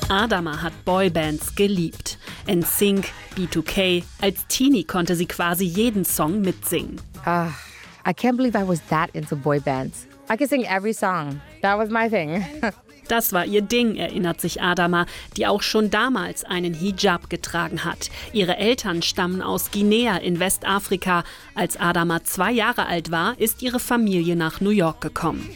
Adama hat Boybands geliebt. NSYNC, B2K. Als Teenie konnte sie quasi jeden Song mitsingen. I can't believe I was that into boybands. I could sing every song. That was my thing. Das war ihr Ding, erinnert sich Adama, die auch schon damals einen Hijab getragen hat. Ihre Eltern stammen aus Guinea in Westafrika. Als Adama 2 Jahre alt war, ist ihre Familie nach New York gekommen.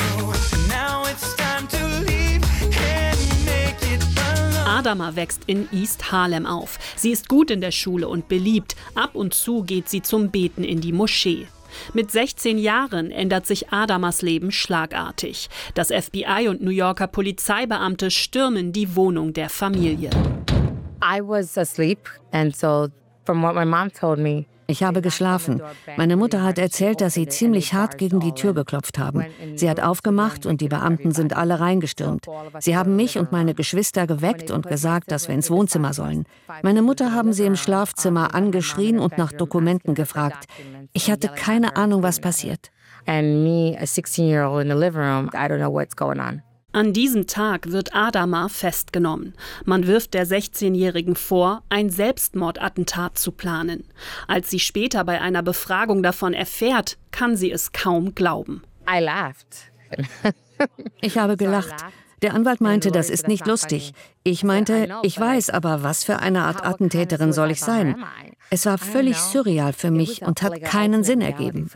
Adama wächst in East Harlem auf. Sie ist gut in der Schule und beliebt. Ab und zu geht sie zum Beten in die Moschee. Mit 16 Jahren ändert sich Adamas Leben schlagartig. Das FBI und New Yorker Polizeibeamte stürmen die Wohnung der Familie. I was asleep, and so from what my mom told me. Ich habe geschlafen. Meine Mutter hat erzählt, dass sie ziemlich hart gegen die Tür geklopft haben. Sie hat aufgemacht und die Beamten sind alle reingestürmt. Sie haben mich und meine Geschwister geweckt und gesagt, dass wir ins Wohnzimmer sollen. Meine Mutter haben sie im Schlafzimmer angeschrien und nach Dokumenten gefragt. Ich hatte keine Ahnung, was passiert. And me, a 16-year-old in the living room, I don't know what's going on. An diesem Tag wird Adama festgenommen. Man wirft der 16-Jährigen vor, ein Selbstmordattentat zu planen. Als sie später bei einer Befragung davon erfährt, kann sie es kaum glauben. I laughed. Ich habe gelacht. Der Anwalt meinte, das ist nicht lustig. Ich meinte, ich weiß, aber was für eine Art Attentäterin soll ich sein? Es war völlig surreal für mich und hat keinen Sinn ergeben.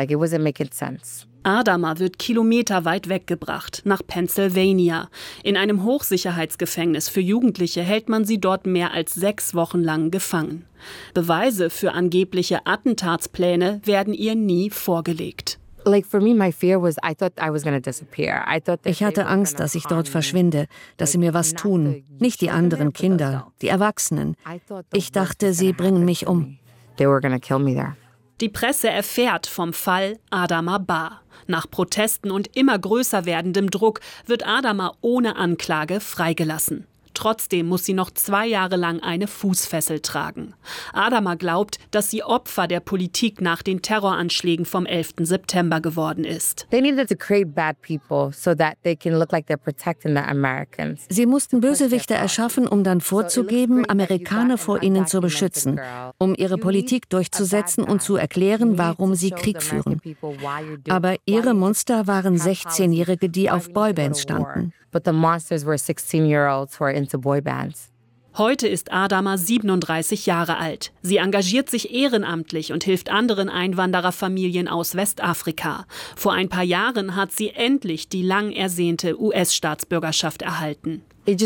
Adama wird kilometerweit weggebracht, nach Pennsylvania. In einem Hochsicherheitsgefängnis für Jugendliche hält man sie dort mehr als 6 Wochen lang gefangen. Beweise für angebliche Attentatspläne werden ihr nie vorgelegt. Ich hatte Angst, dass ich dort verschwinde, dass sie mir was tun. Nicht die anderen Kinder, die Erwachsenen. Ich dachte, sie bringen mich um. Die Presse erfährt vom Fall Adama Ba. Nach Protesten und immer größer werdendem Druck wird Adama ohne Anklage freigelassen. Trotzdem muss sie noch 2 Jahre lang eine Fußfessel tragen. Adama glaubt, dass sie Opfer der Politik nach den Terroranschlägen vom 11. September geworden ist. Sie mussten Bösewichte erschaffen, um dann vorzugeben, Amerikaner vor ihnen zu beschützen, um ihre Politik durchzusetzen und zu erklären, warum sie Krieg führen. Aber ihre Monster waren 16-Jährige, die auf Boybands standen. But the monsters were 16-year-olds who are into boy bands. Heute ist Adama 37 Jahre alt. Sie engagiert sich ehrenamtlich und hilft anderen Einwandererfamilien aus Westafrika. Vor ein paar Jahren hat sie endlich die lang ersehnte US-Staatsbürgerschaft erhalten.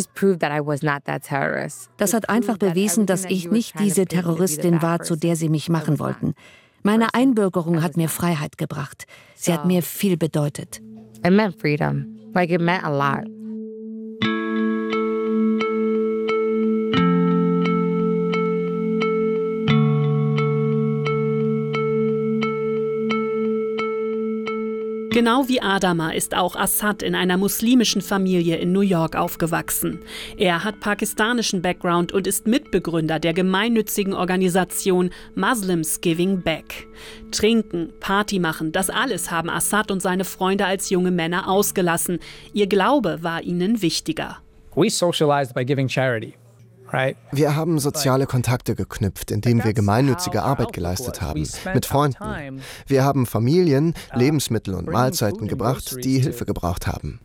Das hat einfach bewiesen, dass ich nicht diese Terroristin war, zu der sie mich machen wollten. Meine Einbürgerung hat mir Freiheit gebracht. Sie hat mir viel bedeutet. It meant freedom. Like, it meant a lot. Genau wie Adama ist auch Assad in einer muslimischen Familie in New York aufgewachsen. Er hat pakistanischen Background und ist Mitbegründer der gemeinnützigen Organisation Muslims Giving Back. Trinken, Party machen, das alles haben Assad und seine Freunde als junge Männer ausgelassen. Ihr Glaube war ihnen wichtiger. We socialized by giving charity. Wir haben soziale Kontakte geknüpft, indem wir gemeinnützige Arbeit geleistet haben, mit Freunden. Wir haben Familien Lebensmittel und Mahlzeiten gebracht, die Hilfe gebraucht haben.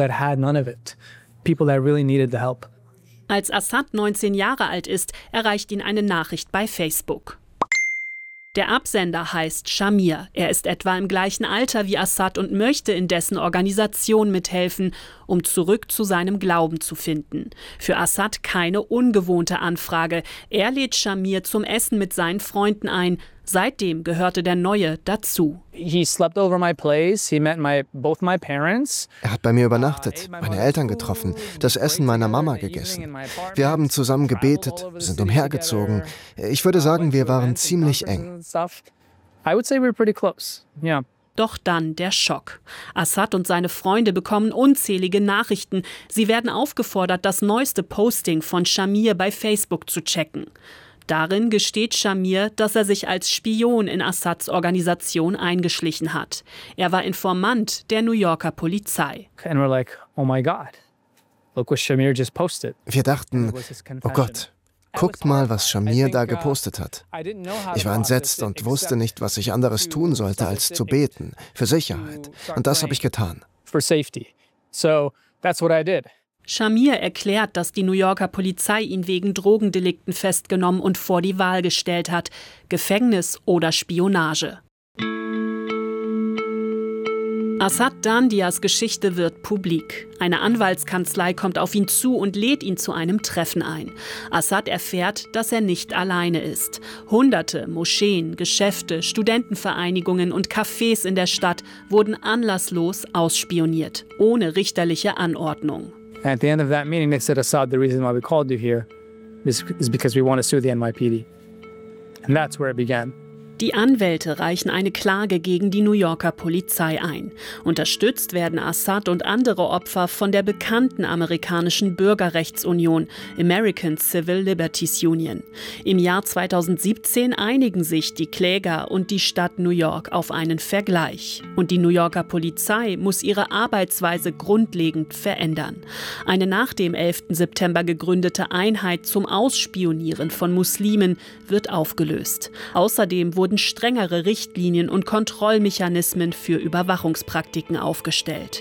Als Assad 19 Jahre alt ist, erreicht ihn eine Nachricht bei Facebook. Der Absender heißt Shamir. Er ist etwa im gleichen Alter wie Assad und möchte in dessen Organisation mithelfen, um zurück zu seinem Glauben zu finden. Für Assad keine ungewohnte Anfrage. Er lädt Shamir zum Essen mit seinen Freunden ein. Seitdem gehörte der Neue dazu. He slept over my place. He met both my parents. Er hat bei mir übernachtet, meine Eltern getroffen, das Essen meiner Mama gegessen. Wir haben zusammen gebetet, sind umhergezogen. Ich würde sagen, wir waren ziemlich eng. I would say we're pretty close. Yeah. Doch dann der Schock. Assad und seine Freunde bekommen unzählige Nachrichten. Sie werden aufgefordert, das neueste Posting von Shamir bei Facebook zu checken. Darin gesteht Shamir, dass er sich als Spion in Assads Organisation eingeschlichen hat. Er war Informant der New Yorker Polizei. And we're like, oh my God. look what Shamir just posted. Wir dachten, oh Gott, guckt mal, was Shamir da gepostet hat. Ich war entsetzt und wusste nicht, was ich anderes tun sollte, als zu beten, für Sicherheit. Und das habe ich getan. For safety. So that's what I did. Shamir erklärt, dass die New Yorker Polizei ihn wegen Drogendelikten festgenommen und vor die Wahl gestellt hat: Gefängnis oder Spionage. Assad Dandias Geschichte wird publik. Eine Anwaltskanzlei kommt auf ihn zu und lädt ihn zu einem Treffen ein. Assad erfährt, dass er nicht alleine ist. Hunderte Moscheen, Geschäfte, Studentenvereinigungen und Cafés in der Stadt wurden anlasslos ausspioniert, ohne richterliche Anordnung. At the end of that meeting, they said, Assad, the reason why we called you here is because we want to sue the NYPD. And that's where it began. Die Anwälte reichen eine Klage gegen die New Yorker Polizei ein. Unterstützt werden Assad und andere Opfer von der bekannten amerikanischen Bürgerrechtsunion American Civil Liberties Union. Im Jahr 2017 einigen sich die Kläger und die Stadt New York auf einen Vergleich. Und die New Yorker Polizei muss ihre Arbeitsweise grundlegend verändern. Eine nach dem 11. September gegründete Einheit zum Ausspionieren von Muslimen wird aufgelöst. Außerdem wurden strengere Richtlinien und Kontrollmechanismen für Überwachungspraktiken aufgestellt.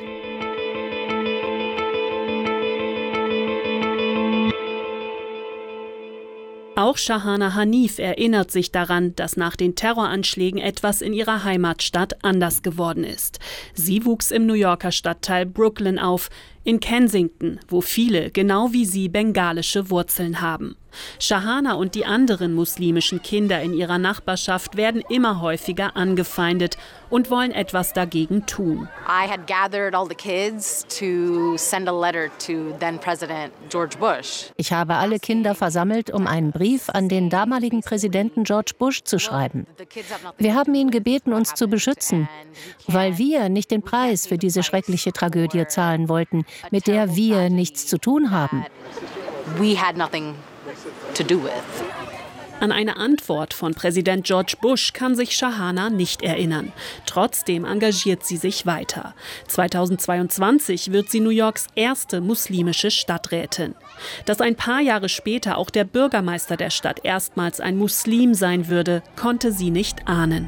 Auch Shahana Hanif erinnert sich daran, dass nach den Terroranschlägen etwas in ihrer Heimatstadt anders geworden ist. Sie wuchs im New Yorker Stadtteil Brooklyn auf, in Kensington, wo viele, genau wie sie, bengalische Wurzeln haben. Shahana und die anderen muslimischen Kinder in ihrer Nachbarschaft werden immer häufiger angefeindet und wollen etwas dagegen tun. I had gathered all the kids to send a letter to then President George Bush. Ich habe alle Kinder versammelt, um einen Brief an den damaligen Präsidenten George Bush zu schreiben. Wir haben ihn gebeten, uns zu beschützen, weil wir nicht den Preis für diese schreckliche Tragödie zahlen wollten, mit der wir nichts zu tun haben. We had nothing to do with. An eine Antwort von Präsident George Bush kann sich Shahana nicht erinnern. Trotzdem engagiert sie sich weiter. 2022 wird sie New Yorks erste muslimische Stadträtin. Dass ein paar Jahre später auch der Bürgermeister der Stadt erstmals ein Muslim sein würde, konnte sie nicht ahnen.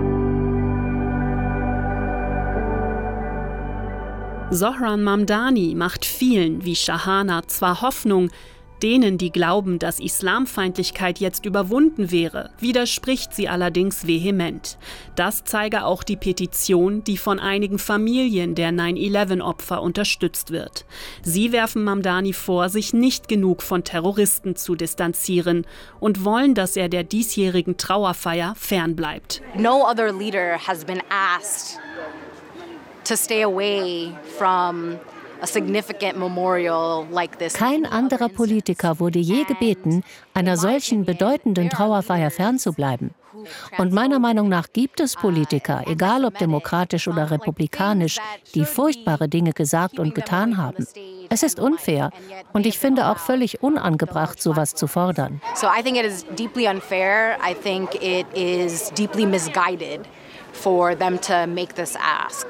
Zohran Mamdani macht vielen wie Shahana zwar Hoffnung, denen, die glauben, dass Islamfeindlichkeit jetzt überwunden wäre, widerspricht sie allerdings vehement. Das zeige auch die Petition, die von einigen Familien der 9/11-Opfer unterstützt wird. Sie werfen Mamdani vor, sich nicht genug von Terroristen zu distanzieren und wollen, dass er der diesjährigen Trauerfeier fernbleibt. No other leader has been asked to stay away from a significant memorial like this. Kein anderer Politiker wurde je gebeten, einer solchen bedeutenden Trauerfeier fernzubleiben. Und meiner Meinung nach gibt es Politiker, egal ob demokratisch oder republikanisch, die furchtbare Dinge gesagt und getan haben. Es ist unfair und ich finde auch völlig unangebracht, sowas zu fordern. So I think it is deeply unfair. I think it is deeply misguided for them to make this ask.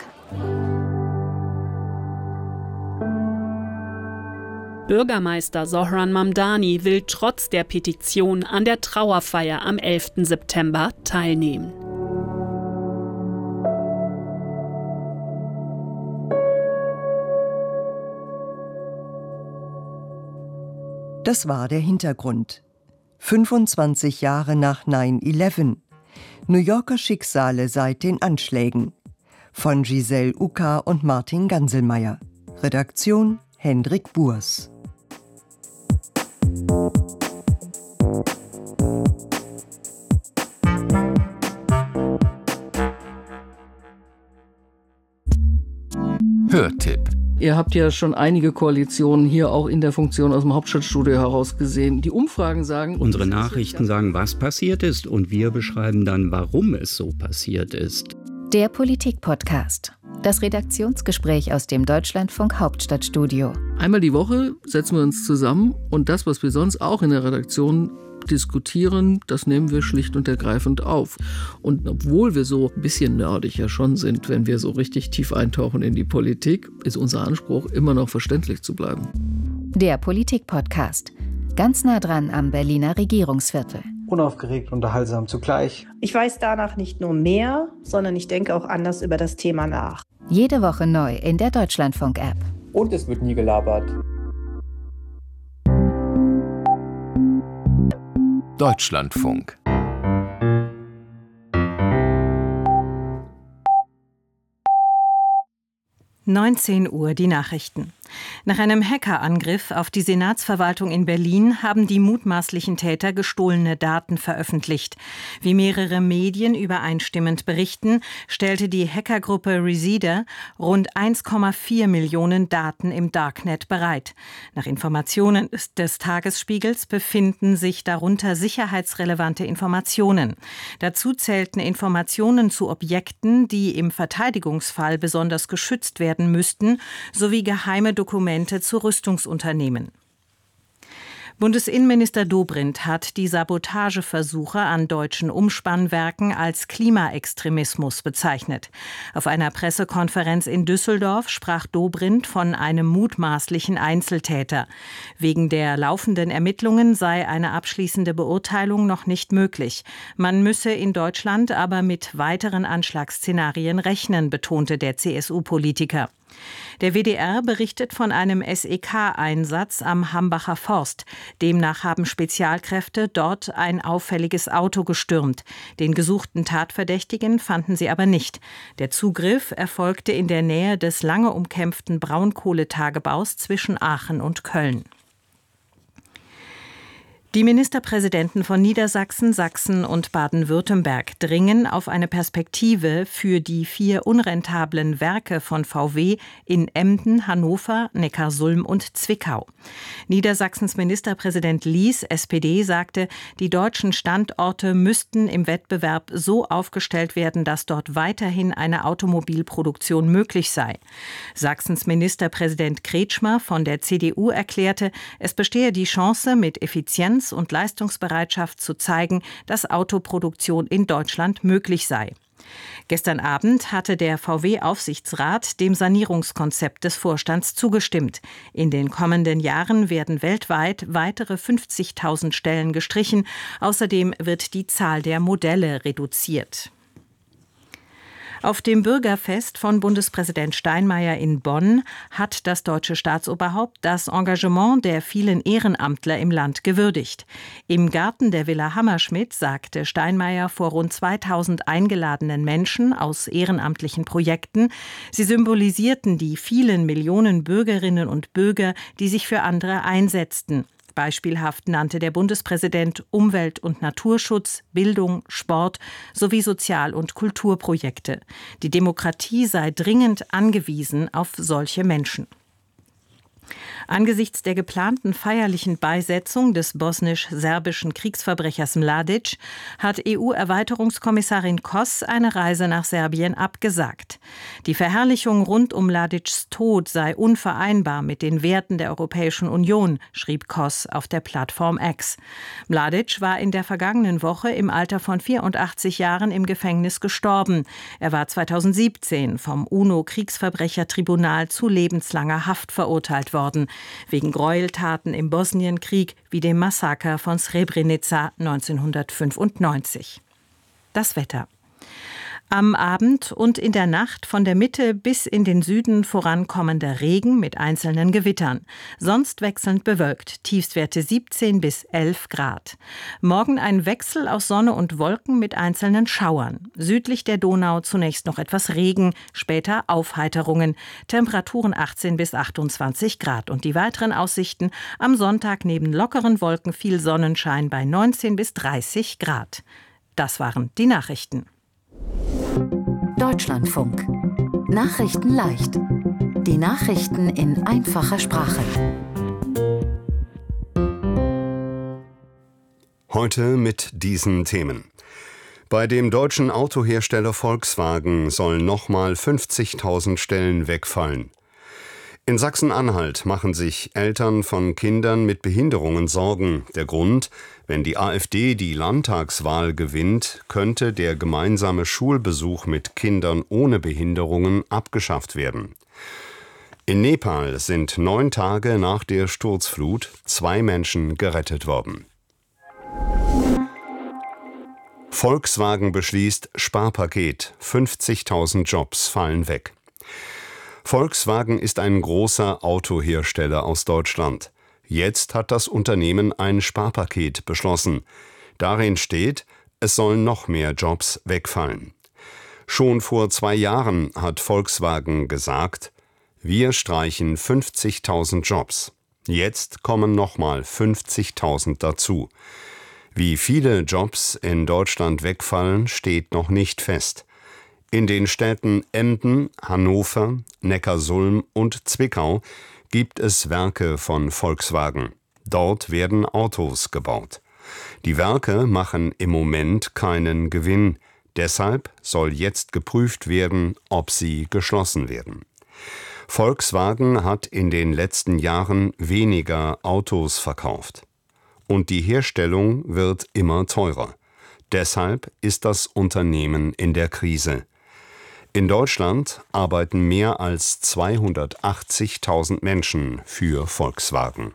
Bürgermeister Zohran Mamdani will trotz der Petition an der Trauerfeier am 11. September teilnehmen. Das war der Hintergrund. 25 Jahre nach 9/11. New Yorker Schicksale seit den Anschlägen. Von Giselle Uka und Martin Ganselmeier. Redaktion Hendrik Burs. Hörtipp. Ihr habt ja schon einige Koalitionen hier auch in der Funktion aus dem Hauptstadtstudio heraus gesehen. Die Umfragen sagen... Unsere Nachrichten sagen, was passiert ist, und wir beschreiben dann, warum es so passiert ist. Der Politik-Podcast. Das Redaktionsgespräch aus dem Deutschlandfunk Hauptstadtstudio. Einmal die Woche setzen wir uns zusammen und das, was wir sonst auch in der Redaktion diskutieren, das nehmen wir schlicht und ergreifend auf. Und obwohl wir so ein bisschen nerdig ja schon sind, wenn wir so richtig tief eintauchen in die Politik, ist unser Anspruch, immer noch verständlich zu bleiben. Der Politik-Podcast. Ganz nah dran am Berliner Regierungsviertel. Unaufgeregt, unterhaltsam zugleich. Ich weiß danach nicht nur mehr, sondern ich denke auch anders über das Thema nach. Jede Woche neu in der Deutschlandfunk-App. Und es wird nie gelabert. Deutschlandfunk. (19 Uhr) die Nachrichten. Nach einem Hackerangriff auf die Senatsverwaltung in Berlin haben die mutmaßlichen Täter gestohlene Daten veröffentlicht. Wie mehrere Medien übereinstimmend berichten, stellte die Hackergruppe Reseda rund 1,4 Millionen Daten im Darknet bereit. Nach Informationen des Tagesspiegels befinden sich darunter sicherheitsrelevante Informationen. Dazu zählten Informationen zu Objekten, die im Verteidigungsfall besonders geschützt werden müssten, sowie geheime Dokumente zu Rüstungsunternehmen. Bundesinnenminister Dobrindt hat die Sabotageversuche an deutschen Umspannwerken als Klimaextremismus bezeichnet. Auf einer Pressekonferenz in Düsseldorf sprach Dobrindt von einem mutmaßlichen Einzeltäter. Wegen der laufenden Ermittlungen sei eine abschließende Beurteilung noch nicht möglich. Man müsse in Deutschland aber mit weiteren Anschlagsszenarien rechnen, betonte der CSU-Politiker. Der WDR berichtet von einem SEK-Einsatz am Hambacher Forst. Demnach haben Spezialkräfte dort ein auffälliges Auto gestürmt. Den gesuchten Tatverdächtigen fanden sie aber nicht. Der Zugriff erfolgte in der Nähe des lange umkämpften Braunkohletagebaus zwischen Aachen und Köln. Die Ministerpräsidenten von Niedersachsen, Sachsen und Baden-Württemberg dringen auf eine Perspektive für die 4 unrentablen Werke von VW in Emden, Hannover, Neckarsulm und Zwickau. Niedersachsens Ministerpräsident Lies, SPD, sagte, die deutschen Standorte müssten im Wettbewerb so aufgestellt werden, dass dort weiterhin eine Automobilproduktion möglich sei. Sachsens Ministerpräsident Kretschmer von der CDU erklärte, es bestehe die Chance, mit Effizienz und Leistungsbereitschaft zu zeigen, dass Autoproduktion in Deutschland möglich sei. Gestern Abend hatte der VW-Aufsichtsrat dem Sanierungskonzept des Vorstands zugestimmt. In den kommenden Jahren werden weltweit weitere 50.000 Stellen gestrichen. Außerdem wird die Zahl der Modelle reduziert. Auf dem Bürgerfest von Bundespräsident Steinmeier in Bonn hat das deutsche Staatsoberhaupt das Engagement der vielen Ehrenamtler im Land gewürdigt. Im Garten der Villa Hammerschmidt sagte Steinmeier vor rund 2000 eingeladenen Menschen aus ehrenamtlichen Projekten, sie symbolisierten die vielen Millionen Bürgerinnen und Bürger, die sich für andere einsetzten. Beispielhaft nannte der Bundespräsident Umwelt- und Naturschutz, Bildung, Sport sowie Sozial- und Kulturprojekte. Die Demokratie sei dringend angewiesen auf solche Menschen. Angesichts der geplanten feierlichen Beisetzung des bosnisch-serbischen Kriegsverbrechers Mladic hat EU-Erweiterungskommissarin Koss eine Reise nach Serbien abgesagt. Die Verherrlichung rund um Mladics Tod sei unvereinbar mit den Werten der Europäischen Union, schrieb Koss auf der Plattform X. Mladic war in der vergangenen Woche im Alter von 84 Jahren im Gefängnis gestorben. Er war 2017 vom UNO-Kriegsverbrechertribunal zu lebenslanger Haft verurteilt worden, wegen Gräueltaten im Bosnienkrieg wie dem Massaker von Srebrenica 1995. Das Wetter. Am Abend und in der Nacht von der Mitte bis in den Süden vorankommender Regen mit einzelnen Gewittern. Sonst wechselnd bewölkt, Tiefstwerte 17 bis 11 Grad. Morgen ein Wechsel aus Sonne und Wolken mit einzelnen Schauern. Südlich der Donau zunächst noch etwas Regen, später Aufheiterungen. Temperaturen 18 bis 28 Grad. Und die weiteren Aussichten: am Sonntag neben lockeren Wolken viel Sonnenschein bei 19 bis 30 Grad. Das waren die Nachrichten. Deutschlandfunk. Nachrichten leicht. Die Nachrichten in einfacher Sprache. Heute mit diesen Themen. Bei dem deutschen Autohersteller Volkswagen sollen nochmal 50.000 Stellen wegfallen. In Sachsen-Anhalt machen sich Eltern von Kindern mit Behinderungen Sorgen. Der Grund: wenn die AfD die Landtagswahl gewinnt, könnte der gemeinsame Schulbesuch mit Kindern ohne Behinderungen abgeschafft werden. In Nepal sind 9 Tage nach der Sturzflut 2 Menschen gerettet worden. Volkswagen beschließt Sparpaket, 50.000 Jobs fallen weg. Volkswagen ist ein großer Autohersteller aus Deutschland. Jetzt hat das Unternehmen ein Sparpaket beschlossen. Darin steht, es sollen noch mehr Jobs wegfallen. Schon vor 2 Jahren hat Volkswagen gesagt, wir streichen 50.000 Jobs. Jetzt kommen nochmal 50.000 dazu. Wie viele Jobs in Deutschland wegfallen, steht noch nicht fest. In den Städten Emden, Hannover, Neckarsulm und Zwickau gibt es Werke von Volkswagen. Dort werden Autos gebaut. Die Werke machen im Moment keinen Gewinn. Deshalb soll jetzt geprüft werden, ob sie geschlossen werden. Volkswagen hat in den letzten Jahren weniger Autos verkauft. Und die Herstellung wird immer teurer. Deshalb ist das Unternehmen in der Krise. In Deutschland arbeiten mehr als 280.000 Menschen für Volkswagen.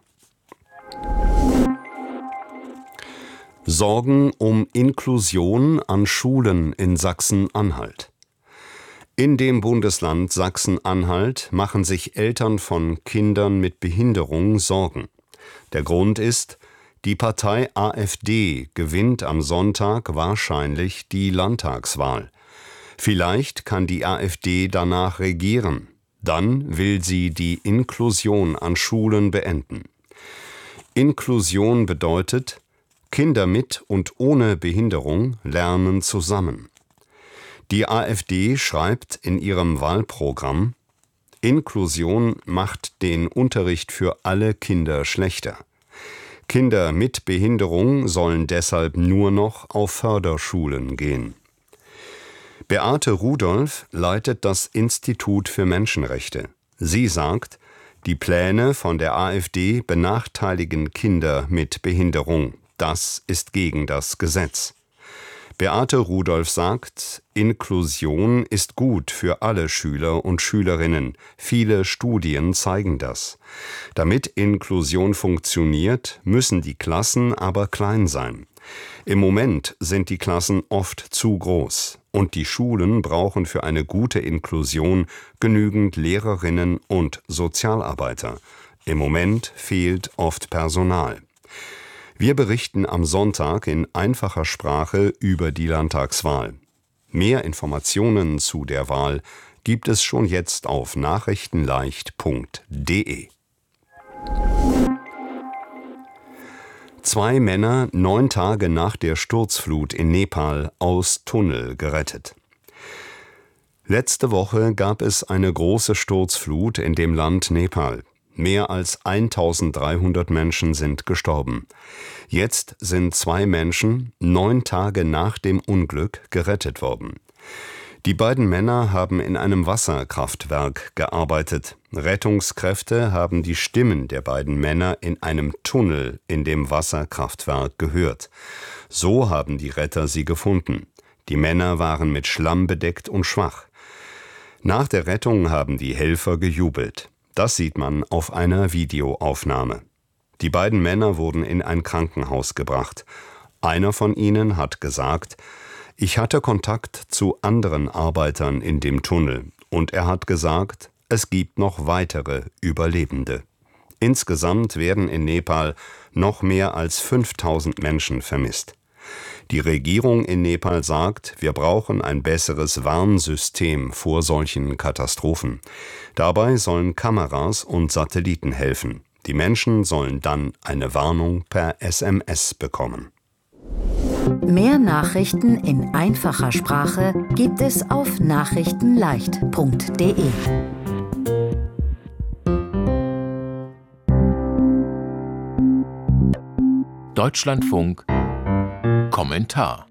Sorgen um Inklusion an Schulen in Sachsen-Anhalt. In dem Bundesland Sachsen-Anhalt machen sich Eltern von Kindern mit Behinderung Sorgen. Der Grund ist, die Partei AfD gewinnt am Sonntag wahrscheinlich die Landtagswahl. Vielleicht kann die AfD danach regieren. Dann will sie die Inklusion an Schulen beenden. Inklusion bedeutet, Kinder mit und ohne Behinderung lernen zusammen. Die AfD schreibt in ihrem Wahlprogramm, Inklusion macht den Unterricht für alle Kinder schlechter. Kinder mit Behinderung sollen deshalb nur noch auf Förderschulen gehen. Beate Rudolph leitet das Institut für Menschenrechte. Sie sagt, die Pläne von der AfD benachteiligen Kinder mit Behinderung. Das ist gegen das Gesetz. Beate Rudolph sagt, Inklusion ist gut für alle Schüler und Schülerinnen. Viele Studien zeigen das. Damit Inklusion funktioniert, müssen die Klassen aber klein sein. Im Moment sind die Klassen oft zu groß. Und die Schulen brauchen für eine gute Inklusion genügend Lehrerinnen und Sozialarbeiter. Im Moment fehlt oft Personal. Wir berichten am Sonntag in einfacher Sprache über die Landtagswahl. Mehr Informationen zu der Wahl gibt es schon jetzt auf nachrichtenleicht.de. 2 Männer 9 Tage nach der Sturzflut in Nepal aus Tunnel gerettet. Letzte Woche gab es eine große Sturzflut in dem Land Nepal. Mehr als 1.300 Menschen sind gestorben. Jetzt sind 2 Menschen 9 Tage nach dem Unglück gerettet worden. Die beiden Männer haben in einem Wasserkraftwerk gearbeitet. Rettungskräfte haben die Stimmen der beiden Männer in einem Tunnel in dem Wasserkraftwerk gehört. So haben die Retter sie gefunden. Die Männer waren mit Schlamm bedeckt und schwach. Nach der Rettung haben die Helfer gejubelt. Das sieht man auf einer Videoaufnahme. Die beiden Männer wurden in ein Krankenhaus gebracht. Einer von ihnen hat gesagt, ich hatte Kontakt zu anderen Arbeitern in dem Tunnel und er hat gesagt, es gibt noch weitere Überlebende. Insgesamt werden in Nepal noch mehr als 5.000 Menschen vermisst. Die Regierung in Nepal sagt, wir brauchen ein besseres Warnsystem vor solchen Katastrophen. Dabei sollen Kameras und Satelliten helfen. Die Menschen sollen dann eine Warnung per SMS bekommen. Mehr Nachrichten in einfacher Sprache gibt es auf nachrichtenleicht.de. Deutschlandfunk Kommentar.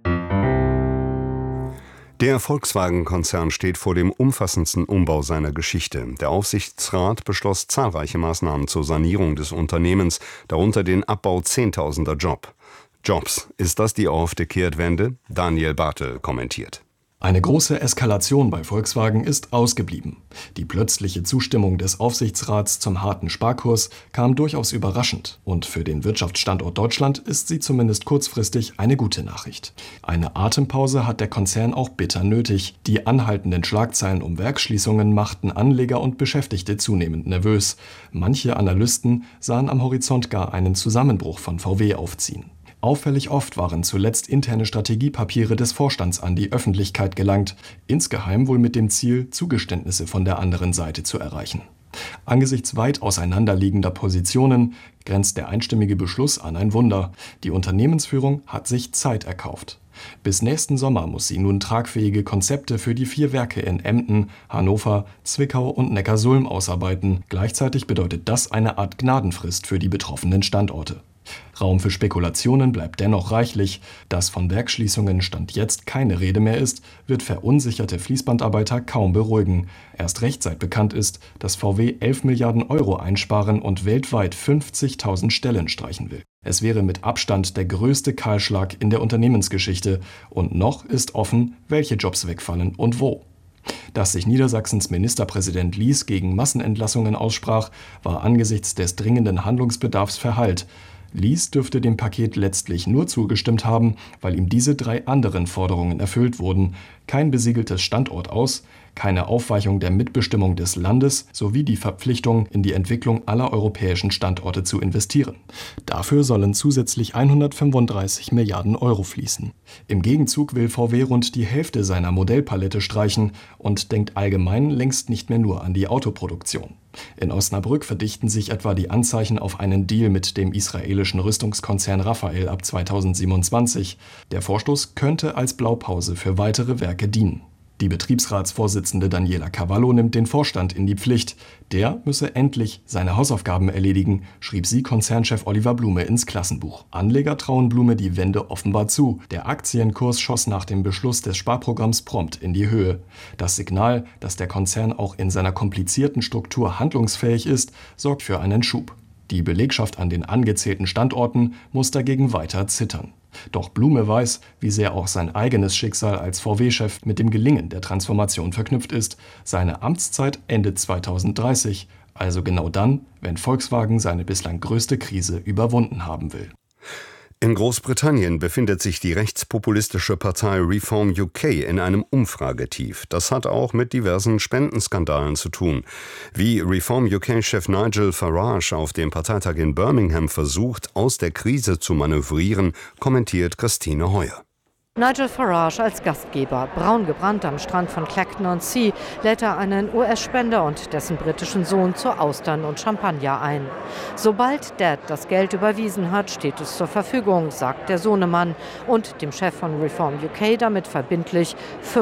Der Volkswagen-Konzern steht vor dem umfassendsten Umbau seiner Geschichte. Der Aufsichtsrat beschloss zahlreiche Maßnahmen zur Sanierung des Unternehmens, darunter den Abbau Zehntausender Jobs. Ist das die erhoffte Kehrtwende? Daniel Bartel kommentiert. Eine große Eskalation bei Volkswagen ist ausgeblieben. Die plötzliche Zustimmung des Aufsichtsrats zum harten Sparkurs kam durchaus überraschend. Und für den Wirtschaftsstandort Deutschland ist sie zumindest kurzfristig eine gute Nachricht. Eine Atempause hat der Konzern auch bitter nötig. Die anhaltenden Schlagzeilen um Werksschließungen machten Anleger und Beschäftigte zunehmend nervös. Manche Analysten sahen am Horizont gar einen Zusammenbruch von VW aufziehen. Auffällig oft waren zuletzt interne Strategiepapiere des Vorstands an die Öffentlichkeit gelangt, insgeheim wohl mit dem Ziel, Zugeständnisse von der anderen Seite zu erreichen. Angesichts weit auseinanderliegender Positionen grenzt der einstimmige Beschluss an ein Wunder. Die Unternehmensführung hat sich Zeit erkauft. Bis nächsten Sommer muss sie nun tragfähige Konzepte für die 4 Werke in Emden, Hannover, Zwickau und Neckarsulm ausarbeiten. Gleichzeitig bedeutet das eine Art Gnadenfrist für die betroffenen Standorte. Raum für Spekulationen bleibt dennoch reichlich. Dass von Werksschließungen Stand jetzt keine Rede mehr ist, wird verunsicherte Fließbandarbeiter kaum beruhigen. Erst recht seit bekannt ist, dass VW 11 Milliarden Euro einsparen und weltweit 50.000 Stellen streichen will. Es wäre mit Abstand der größte Kahlschlag in der Unternehmensgeschichte. Und noch ist offen, welche Jobs wegfallen und wo. Dass sich Niedersachsens Ministerpräsident Lies gegen Massenentlassungen aussprach, war angesichts des dringenden Handlungsbedarfs verhallt. Lies dürfte dem Paket letztlich nur zugestimmt haben, weil ihm diese 3 anderen Forderungen erfüllt wurden: kein besiegeltes Standortaus, keine Aufweichung der Mitbestimmung des Landes sowie die Verpflichtung, in die Entwicklung aller europäischen Standorte zu investieren. Dafür sollen zusätzlich 135 Milliarden Euro fließen. Im Gegenzug will VW rund die Hälfte seiner Modellpalette streichen und denkt allgemein längst nicht mehr nur an die Autoproduktion. In Osnabrück verdichten sich etwa die Anzeichen auf einen Deal mit dem israelischen Rüstungskonzern Rafael ab 2027. Der Vorstoß könnte als Blaupause für weitere Werke dienen. Die Betriebsratsvorsitzende Daniela Cavallo nimmt den Vorstand in die Pflicht. Der müsse endlich seine Hausaufgaben erledigen, schrieb sie Konzernchef Oliver Blume ins Klassenbuch. Anleger trauen Blume die Wende offenbar zu. Der Aktienkurs schoss nach dem Beschluss des Sparprogramms prompt in die Höhe. Das Signal, dass der Konzern auch in seiner komplizierten Struktur handlungsfähig ist, sorgt für einen Schub. Die Belegschaft an den angezählten Standorten muss dagegen weiter zittern. Doch Blume weiß, wie sehr auch sein eigenes Schicksal als VW-Chef mit dem Gelingen der Transformation verknüpft ist. Seine Amtszeit endet 2030, also genau dann, wenn Volkswagen seine bislang größte Krise überwunden haben will. In Großbritannien befindet sich die rechtspopulistische Partei Reform UK in einem Umfragetief. Das hat auch mit diversen Spendenskandalen zu tun. Wie Reform UK-Chef Nigel Farage auf dem Parteitag in Birmingham versucht, aus der Krise zu manövrieren, kommentiert Christine Heuer. Nigel Farage als Gastgeber. Braun gebrannt am Strand von Clacton-on-Sea lädt er einen US-Spender und dessen britischen Sohn zu Austern und Champagner ein. Sobald Dad das Geld überwiesen hat, steht es zur Verfügung, sagt der Sohnemann und dem Chef von Reform UK damit verbindlich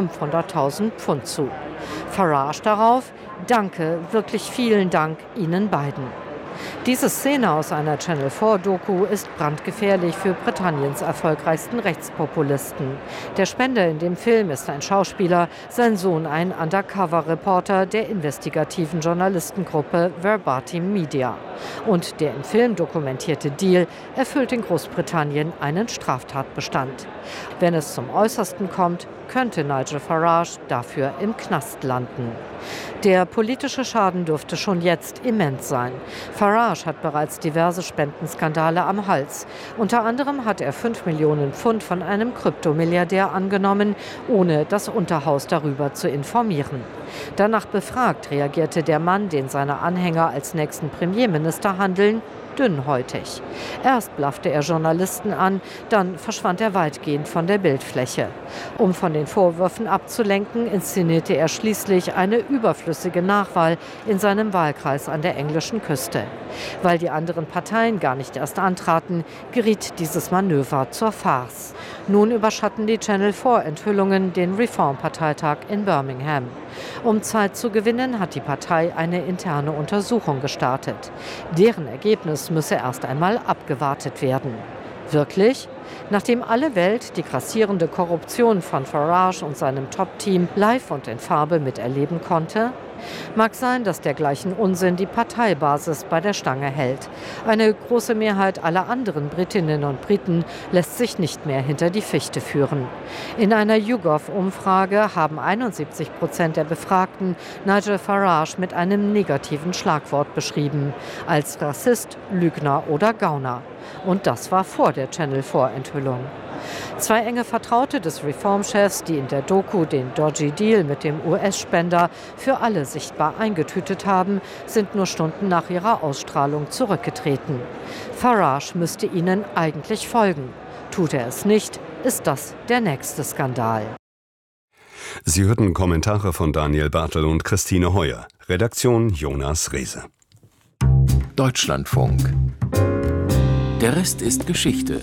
500.000 Pfund zu. Farage darauf: Danke, wirklich vielen Dank Ihnen beiden. Diese Szene aus einer Channel-4-Doku ist brandgefährlich für Britanniens erfolgreichsten Rechtspopulisten. Der Spender in dem Film ist ein Schauspieler, sein Sohn ein Undercover-Reporter der investigativen Journalistengruppe Verbatim Media. Und der im Film dokumentierte Deal erfüllt in Großbritannien einen Straftatbestand. Wenn es zum Äußersten kommt, könnte Nigel Farage dafür im Knast landen. Der politische Schaden dürfte schon jetzt immens sein. Farage hat bereits diverse Spendenskandale am Hals. Unter anderem hat er 5 Millionen Pfund von einem Kryptomilliardär angenommen, ohne das Unterhaus darüber zu informieren. Danach befragt, reagierte der Mann, den seine Anhänger als nächsten Premierminister handeln, dünnhäutig. Erst blaffte er Journalisten an, dann verschwand er weitgehend von der Bildfläche. Um von den Vorwürfen abzulenken, inszenierte er schließlich eine überflüssige Nachwahl in seinem Wahlkreis an der englischen Küste. Weil die anderen Parteien gar nicht erst antraten, geriet dieses Manöver zur Farce. Nun überschatten die Channel-4-Enthüllungen den Reform-Parteitag in Birmingham. Um Zeit zu gewinnen, hat die Partei eine interne Untersuchung gestartet. Deren Ergebnis müsse erst einmal abgewartet werden. Wirklich? Nachdem alle Welt die grassierende Korruption von Farage und seinem Top-Team live und in Farbe miterleben konnte? Mag sein, dass dergleichen Unsinn die Parteibasis bei der Stange hält. Eine große Mehrheit aller anderen Britinnen und Briten lässt sich nicht mehr hinter die Fichte führen. In einer YouGov-Umfrage haben 71% der Befragten Nigel Farage mit einem negativen Schlagwort beschrieben, als Rassist, Lügner oder Gauner. Und das war vor der Channel-4-Enthüllung. 2 enge Vertraute des Reform-Chefs, die in der Doku den Dodgy Deal mit dem US-Spender für alle sichtbar eingetütet haben, sind nur Stunden nach ihrer Ausstrahlung zurückgetreten. Farage müsste ihnen eigentlich folgen. Tut er es nicht, ist das der nächste Skandal. Sie hörten Kommentare von Daniel Bartel und Christine Heuer. Redaktion Jonas Rehse. Deutschlandfunk. Der Rest ist Geschichte.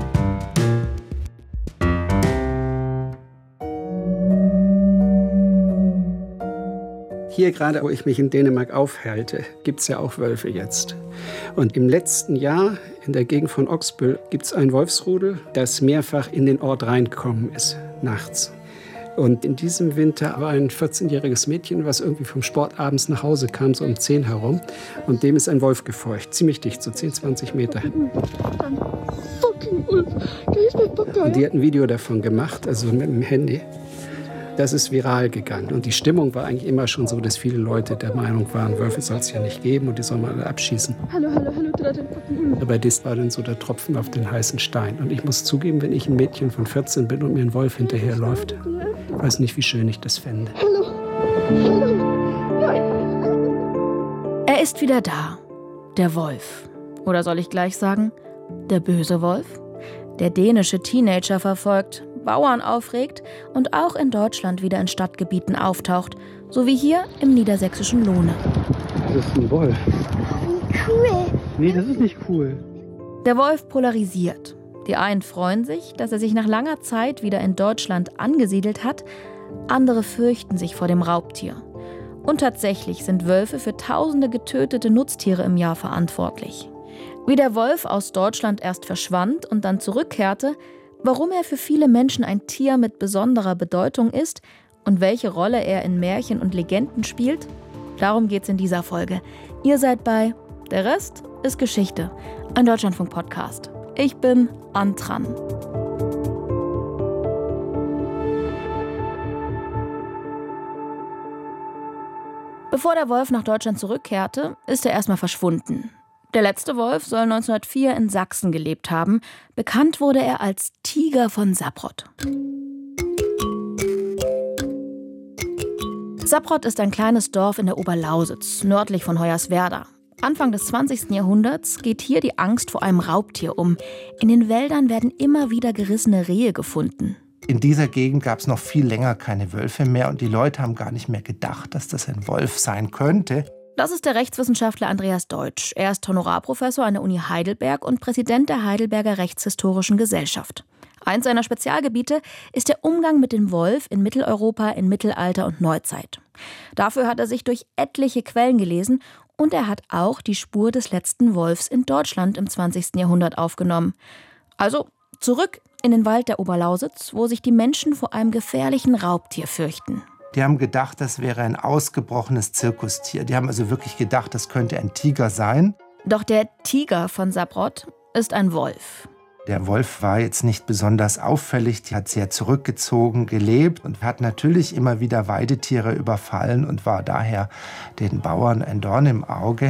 Hier gerade, wo ich mich in Dänemark aufhalte, gibt es ja auch Wölfe jetzt. Und im letzten Jahr in der Gegend von Oksbøl gibt es ein Wolfsrudel, das mehrfach in den Ort reingekommen ist, nachts. Und in diesem Winter war ein 14-jähriges Mädchen, was irgendwie vom Sport abends nach Hause kam, so um 10 herum. Und dem ist ein Wolf gefolgt, ziemlich dicht, so 10, 20 Meter. Und die hat ein Video davon gemacht, also mit dem Handy. Das ist viral gegangen. Und die Stimmung war eigentlich immer schon so, dass viele Leute der Meinung waren, Wölfe soll es ja nicht geben und die soll man alle abschießen. Aber das war dann so der Tropfen auf den heißen Stein. Und ich muss zugeben, wenn ich ein Mädchen von 14 bin und mir ein Wolf hinterherläuft, weiß nicht, wie schön ich das fände. Er ist wieder da, der Wolf. Oder soll ich gleich sagen, der böse Wolf? Der dänische Teenager verfolgt, Bauern aufregt und auch in Deutschland wieder in Stadtgebieten auftaucht, so wie hier im niedersächsischen Lohne. Das ist ein Wolf. Cool. Nee, das ist nicht cool. Der Wolf polarisiert. Die einen freuen sich, dass er sich nach langer Zeit wieder in Deutschland angesiedelt hat. Andere fürchten sich vor dem Raubtier. Und tatsächlich sind Wölfe für tausende getötete Nutztiere im Jahr verantwortlich. Wie der Wolf aus Deutschland erst verschwand und dann zurückkehrte, warum er für viele Menschen ein Tier mit besonderer Bedeutung ist und welche Rolle er in Märchen und Legenden spielt, darum geht's in dieser Folge. Ihr seid bei Der Rest ist Geschichte, ein Deutschlandfunk-Podcast. Ich bin Antran. Bevor der Wolf nach Deutschland zurückkehrte, ist er erstmal verschwunden. Der letzte Wolf soll 1904 in Sachsen gelebt haben. Bekannt wurde er als Tiger von Sapprot. Sapprot ist ein kleines Dorf in der Oberlausitz, nördlich von Hoyerswerda. Anfang des 20. Jahrhunderts geht hier die Angst vor einem Raubtier um. In den Wäldern werden immer wieder gerissene Rehe gefunden. In dieser Gegend gab es noch viel länger keine Wölfe mehr und die Leute haben gar nicht mehr gedacht, dass das ein Wolf sein könnte. Das ist der Rechtswissenschaftler Andreas Deutsch. Er ist Honorarprofessor an der Uni Heidelberg und Präsident der Heidelberger Rechtshistorischen Gesellschaft. Eins seiner Spezialgebiete ist der Umgang mit dem Wolf in Mitteleuropa in Mittelalter und Neuzeit. Dafür hat er sich durch etliche Quellen gelesen und er hat auch die Spur des letzten Wolfs in Deutschland im 20. Jahrhundert aufgenommen. Also zurück in den Wald der Oberlausitz, wo sich die Menschen vor einem gefährlichen Raubtier fürchten. Die haben gedacht, das wäre ein ausgebrochenes Zirkustier. Die haben also wirklich gedacht, das könnte ein Tiger sein. Doch der Tiger von Sapprot ist ein Wolf. Der Wolf war jetzt nicht besonders auffällig, die hat sehr zurückgezogen gelebt und hat natürlich immer wieder Weidetiere überfallen und war daher den Bauern ein Dorn im Auge.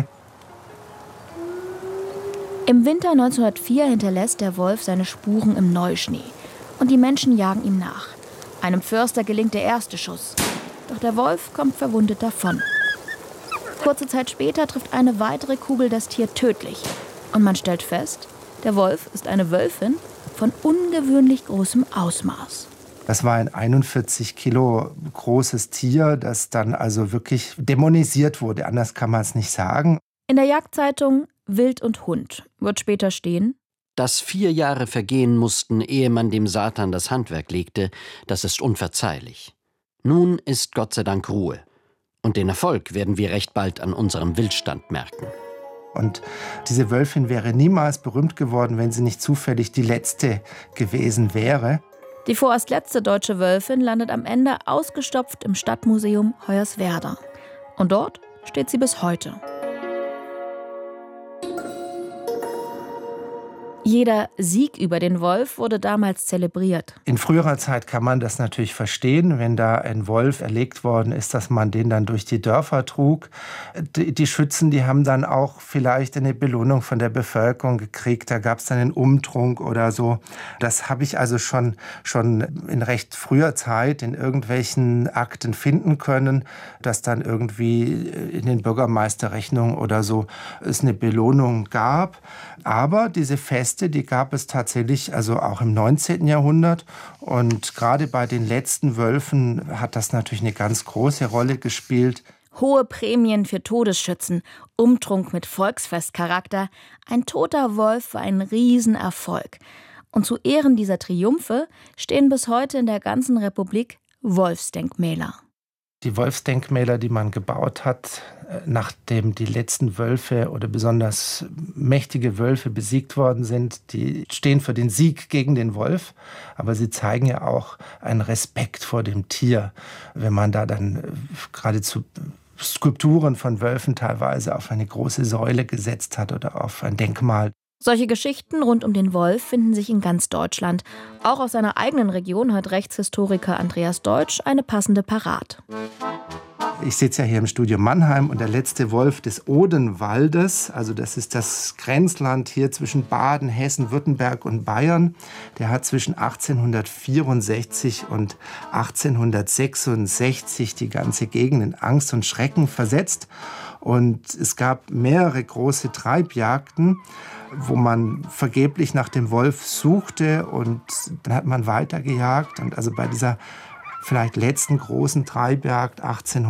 Im Winter 1904 hinterlässt der Wolf seine Spuren im Neuschnee und die Menschen jagen ihm nach. Einem Förster gelingt der erste Schuss, doch der Wolf kommt verwundet davon. Kurze Zeit später trifft eine weitere Kugel das Tier tödlich und man stellt fest, der Wolf ist eine Wölfin von ungewöhnlich großem Ausmaß. Das war ein 41 Kilo großes Tier, das dann also wirklich dämonisiert wurde, anders kann man es nicht sagen. In der Jagdzeitung Wild und Hund wird später stehen: Dass 4 Jahre vergehen mussten, ehe man dem Satan das Handwerk legte, das ist unverzeihlich. Nun ist Gott sei Dank Ruhe. Und den Erfolg werden wir recht bald an unserem Wildstand merken. Und diese Wölfin wäre niemals berühmt geworden, wenn sie nicht zufällig die letzte gewesen wäre. Die vorerst letzte deutsche Wölfin landet am Ende ausgestopft im Stadtmuseum Hoyerswerda. Und dort steht sie bis heute. Jeder Sieg über den Wolf wurde damals zelebriert. In früherer Zeit kann man das natürlich verstehen, wenn da ein Wolf erlegt worden ist, dass man den dann durch die Dörfer trug. Die Schützen, die haben dann auch vielleicht eine Belohnung von der Bevölkerung gekriegt. Da gab es dann einen Umtrunk oder so. Das habe ich also schon in recht früher Zeit in irgendwelchen Akten finden können, dass dann irgendwie in den Bürgermeisterrechnungen oder so es eine Belohnung gab. Aber diese Feste, die gab es tatsächlich also auch im 19. Jahrhundert. Und gerade bei den letzten Wölfen hat das natürlich eine ganz große Rolle gespielt. Hohe Prämien für Todesschützen, Umtrunk mit Volksfestcharakter. Ein toter Wolf war ein Riesenerfolg. Und zu Ehren dieser Triumphe stehen bis heute in der ganzen Republik Wolfsdenkmäler. Die Wolfsdenkmäler, die man gebaut hat, nachdem die letzten Wölfe oder besonders mächtige Wölfe besiegt worden sind, die stehen für den Sieg gegen den Wolf. Aber sie zeigen ja auch einen Respekt vor dem Tier. Wenn man da dann geradezu Skulpturen von Wölfen teilweise auf eine große Säule gesetzt hat oder auf ein Denkmal. Solche Geschichten rund um den Wolf finden sich in ganz Deutschland. Auch aus seiner eigenen Region hat Rechtshistoriker Andreas Deutsch eine passende parat. Ich sitze ja hier im Studio Mannheim und der letzte Wolf des Odenwaldes, also das ist das Grenzland hier zwischen Baden, Hessen, Württemberg und Bayern, der hat zwischen 1864 und 1866 die ganze Gegend in Angst und Schrecken versetzt. Und es gab mehrere große Treibjagden, wo man vergeblich nach dem Wolf suchte und dann hat man weitergejagt. Und also bei dieser vielleicht letzten großen Treibjagd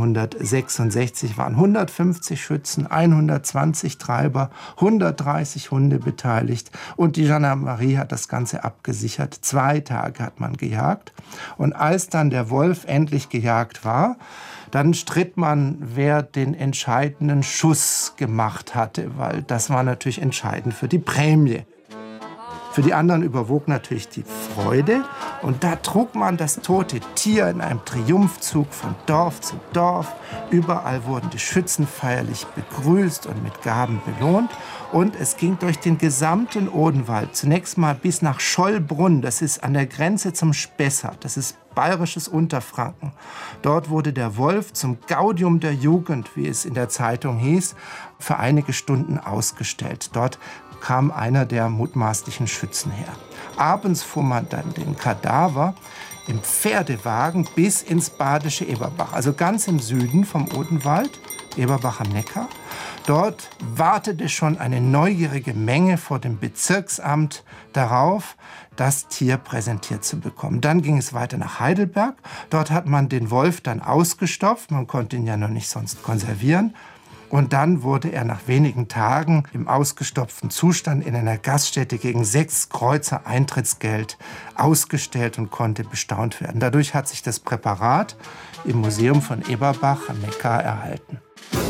1866 waren 150 Schützen, 120 Treiber, 130 Hunde beteiligt und die Gendarmerie hat das Ganze abgesichert. 2 Tage hat man gejagt und als dann der Wolf endlich gejagt war, dann stritt man, wer den entscheidenden Schuss gemacht hatte, weil das war natürlich entscheidend für die Prämie. Für die anderen überwog natürlich die Freude und da trug man das tote Tier in einem Triumphzug von Dorf zu Dorf. Überall wurden die Schützen feierlich begrüßt und mit Gaben belohnt. Und es ging durch den gesamten Odenwald, zunächst mal bis nach Schollbrunn, das ist an der Grenze zum Spessart, das ist bayerisches Unterfranken. Dort wurde der Wolf zum Gaudium der Jugend, wie es in der Zeitung hieß, für einige Stunden ausgestellt. Dort kam einer der mutmaßlichen Schützen her. Abends fuhr man dann den Kadaver im Pferdewagen bis ins badische Eberbach, also ganz im Süden vom Odenwald, Eberbach am Neckar. Dort wartete schon eine neugierige Menge vor dem Bezirksamt darauf, das Tier präsentiert zu bekommen. Dann ging es weiter nach Heidelberg. Dort hat man den Wolf dann ausgestopft. Man konnte ihn ja noch nicht sonst konservieren. Und dann wurde er nach wenigen Tagen im ausgestopften Zustand in einer Gaststätte gegen 6 Kreuzer Eintrittsgeld ausgestellt und konnte bestaunt werden. Dadurch hat sich das Präparat im Museum von Eberbach am Neckar erhalten.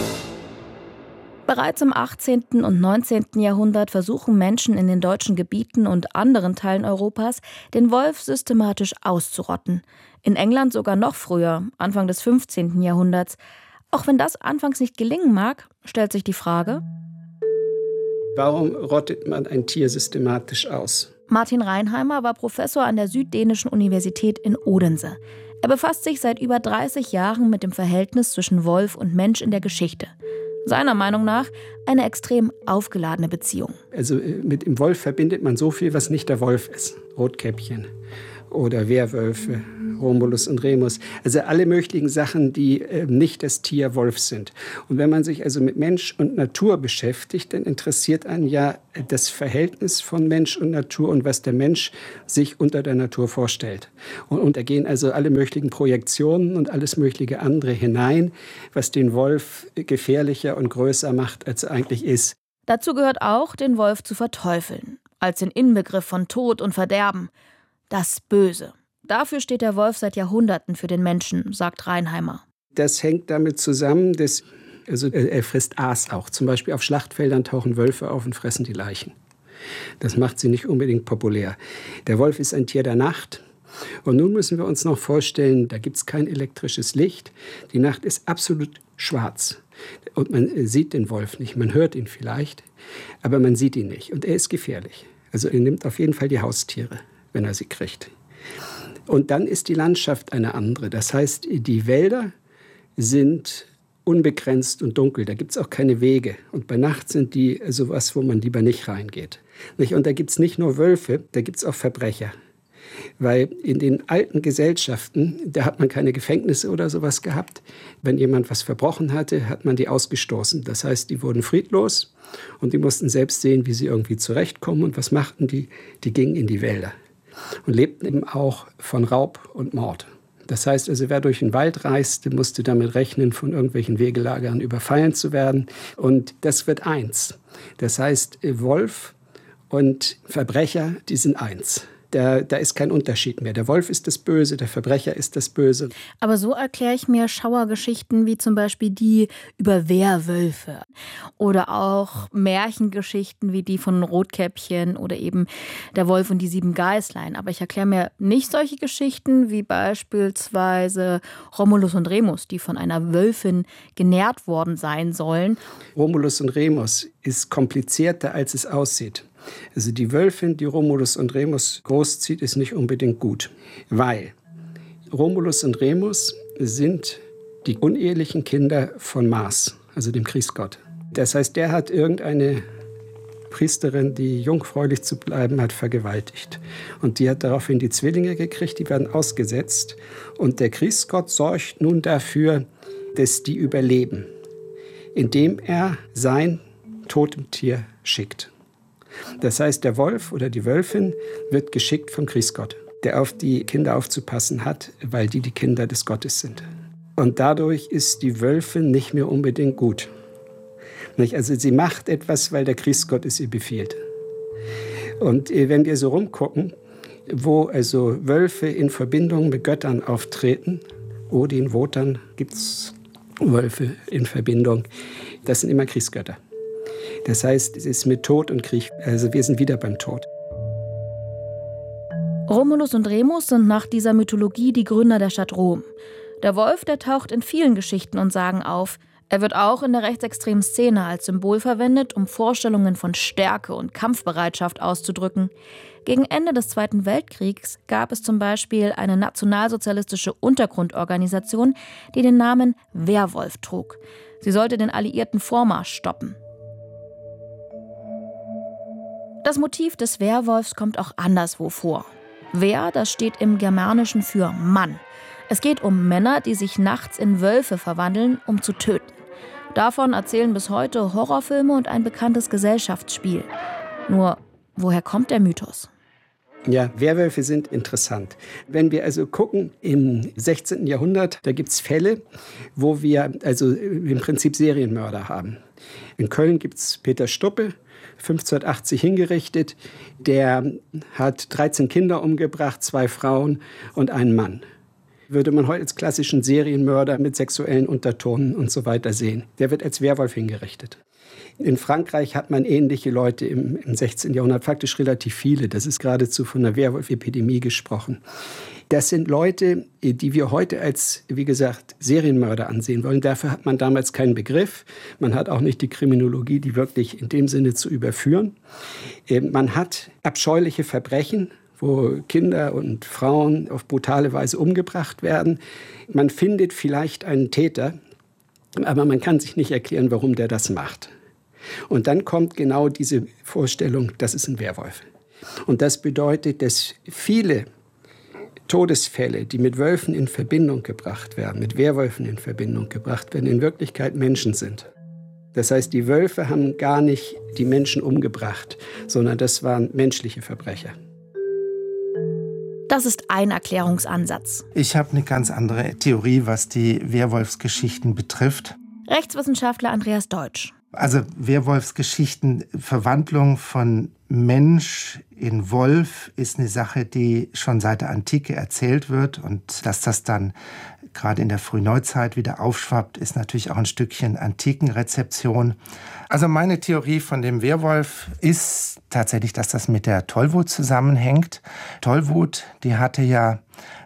Bereits im 18. und 19. Jahrhundert versuchen Menschen in den deutschen Gebieten und anderen Teilen Europas, den Wolf systematisch auszurotten. In England sogar noch früher, Anfang des 15. Jahrhunderts. Auch wenn das anfangs nicht gelingen mag, stellt sich die Frage: Warum rottet man ein Tier systematisch aus? Martin Reinheimer war Professor an der Süddänischen Universität in Odense. Er befasst sich seit über 30 Jahren mit dem Verhältnis zwischen Wolf und Mensch in der Geschichte. Seiner Meinung nach eine extrem aufgeladene Beziehung. Also mit dem Wolf verbindet man so viel, was nicht der Wolf ist. Rotkäppchen oder Werwölfe, Romulus und Remus. Also alle möglichen Sachen, die nicht das Tier Wolf sind. Und wenn man sich also mit Mensch und Natur beschäftigt, dann interessiert einen ja das Verhältnis von Mensch und Natur und was der Mensch sich unter der Natur vorstellt. Und da gehen also alle möglichen Projektionen und alles mögliche andere hinein, was den Wolf gefährlicher und größer macht, als er eigentlich ist. Dazu gehört auch, den Wolf zu verteufeln, als den Inbegriff von Tod und Verderben. Das Böse. Dafür steht der Wolf seit Jahrhunderten für den Menschen, sagt Reinheimer. Das hängt damit zusammen, dass Also er frisst Aas auch. Zum Beispiel auf Schlachtfeldern tauchen Wölfe auf und fressen die Leichen. Das macht sie nicht unbedingt populär. Der Wolf ist ein Tier der Nacht. Und nun müssen wir uns noch vorstellen, da gibt es kein elektrisches Licht. Die Nacht ist absolut schwarz. Und man sieht den Wolf nicht. Man hört ihn vielleicht, aber man sieht ihn nicht. Und er ist gefährlich. Also er nimmt auf jeden Fall die Haustiere, wenn er sie kriegt. Und dann ist die Landschaft eine andere. Das heißt, die Wälder sind unbegrenzt und dunkel. Da gibt es auch keine Wege. Und bei Nacht sind die sowas, wo man lieber nicht reingeht. Und da gibt es nicht nur Wölfe, da gibt es auch Verbrecher. Weil in den alten Gesellschaften, da hat man keine Gefängnisse oder sowas gehabt. Wenn jemand was verbrochen hatte, hat man die ausgestoßen. Das heißt, die wurden friedlos und die mussten selbst sehen, wie sie irgendwie zurechtkommen. Und was machten die? Die gingen in die Wälder und lebten eben auch von Raub und Mord. Das heißt also, wer durch den Wald reiste, musste damit rechnen, von irgendwelchen Wegelagern überfallen zu werden. Und das wird eins. Das heißt, Wolf und Verbrecher, die sind eins. Da ist kein Unterschied mehr. Der Wolf ist das Böse, der Verbrecher ist das Böse. Aber so erkläre ich mir Schauergeschichten wie zum Beispiel die über Werwölfe oder auch Märchengeschichten wie die von Rotkäppchen oder eben der Wolf und die 7 Geißlein. Aber ich erkläre mir nicht solche Geschichten wie beispielsweise Romulus und Remus, die von einer Wölfin genährt worden sein sollen. Romulus und Remus ist komplizierter, als es aussieht. Also die Wölfin, die Romulus und Remus großzieht, ist nicht unbedingt gut, weil Romulus und Remus sind die unehelichen Kinder von Mars, also dem Kriegsgott. Das heißt, der hat irgendeine Priesterin, die jungfräulich zu bleiben hat, vergewaltigt. Und die hat daraufhin die Zwillinge gekriegt, die werden ausgesetzt. Und der Kriegsgott sorgt nun dafür, dass die überleben, indem er sein Totemtier schickt. Das heißt, der Wolf oder die Wölfin wird geschickt vom Kriegsgott, der auf die Kinder aufzupassen hat, weil die Kinder des Gottes sind. Und dadurch ist die Wölfin nicht mehr unbedingt gut. Also sie macht etwas, weil der Kriegsgott es ihr befiehlt. Und wenn wir so rumgucken, wo also Wölfe in Verbindung mit Göttern auftreten, Odin, Wotan, gibt es Wölfe in Verbindung, das sind immer Kriegsgötter. Das heißt, es ist mit Tod und Krieg. Also wir sind wieder beim Tod. Romulus und Remus sind nach dieser Mythologie die Gründer der Stadt Rom. Der Wolf, der taucht in vielen Geschichten und Sagen auf. Er wird auch in der rechtsextremen Szene als Symbol verwendet, um Vorstellungen von Stärke und Kampfbereitschaft auszudrücken. Gegen Ende des Zweiten Weltkriegs gab es zum Beispiel eine nationalsozialistische Untergrundorganisation, die den Namen Wehrwolf trug. Sie sollte den alliierten Vormarsch stoppen. Das Motiv des Wehrwolfs kommt auch anderswo vor. Wehr, das steht im Germanischen für Mann. Es geht um Männer, die sich nachts in Wölfe verwandeln, um zu töten. Davon erzählen bis heute Horrorfilme und ein bekanntes Gesellschaftsspiel. Nur, woher kommt der Mythos? Ja, Werwölfe sind interessant. Wenn wir also gucken, im 16. Jahrhundert, da gibt es Fälle, wo wir also im Prinzip Serienmörder haben. In Köln gibt es Peter Stuppe, 1580 hingerichtet. Der hat 13 Kinder umgebracht, 2 Frauen und einen Mann. Würde man heute als klassischen Serienmörder mit sexuellen Untertonen und so weiter sehen. Der wird als Werwolf hingerichtet. In Frankreich hat man ähnliche Leute im 16. Jahrhundert, faktisch relativ viele. Das ist geradezu von einer Werwolf-Epidemie gesprochen. Das sind Leute, die wir heute als, wie gesagt, Serienmörder ansehen wollen. Dafür hat man damals keinen Begriff. Man hat auch nicht die Kriminologie, die wirklich in dem Sinne zu überführen. Man hat abscheuliche Verbrechen, wo Kinder und Frauen auf brutale Weise umgebracht werden. Man findet vielleicht einen Täter, aber man kann sich nicht erklären, warum der das macht. Und dann kommt genau diese Vorstellung, das ist ein Werwolf. Und das bedeutet, dass viele Todesfälle, die mit Wölfen in Verbindung gebracht werden, mit Werwölfen in Verbindung gebracht werden, in Wirklichkeit Menschen sind. Das heißt, die Wölfe haben gar nicht die Menschen umgebracht, sondern das waren menschliche Verbrecher. Das ist ein Erklärungsansatz. Ich habe eine ganz andere Theorie, was die Werwolfsgeschichten betrifft. Rechtswissenschaftler Andreas Deutsch. Also Werwolfsgeschichten, Verwandlung von Mensch in Wolf ist eine Sache, die schon seit der Antike erzählt wird. Und dass das dann gerade in der Frühneuzeit wieder aufschwappt, ist natürlich auch ein Stückchen Antikenrezeption. Also meine Theorie von dem Werwolf ist tatsächlich, dass das mit der Tollwut zusammenhängt. Tollwut, die hatte ja